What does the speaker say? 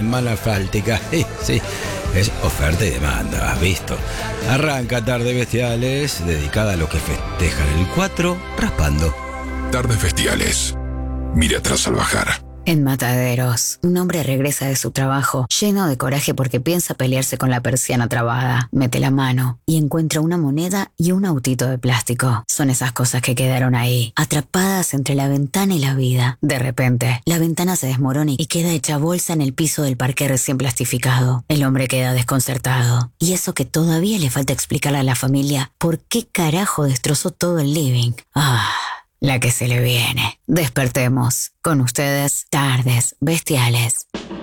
mala fáltica. Sí, es oferta y demanda, ¿has visto? Arranca Tardes Bestiales, dedicada a los que festejan el 4, raspando. Tardes Bestiales. Mira atrás al bajar. En Mataderos, un hombre regresa de su trabajo lleno de coraje porque piensa pelearse con la persiana trabada. Mete la mano y encuentra una moneda y un autito de plástico. Son esas cosas que quedaron ahí, atrapadas entre la ventana y la vida. De repente, la ventana se desmorona y queda hecha bolsa en el piso del parque recién plastificado. El hombre queda desconcertado. Y eso que todavía le falta explicarle a la familia por qué carajo destrozó todo el living. La que se le viene. Despertemos. Con ustedes, Tardes Bestiales.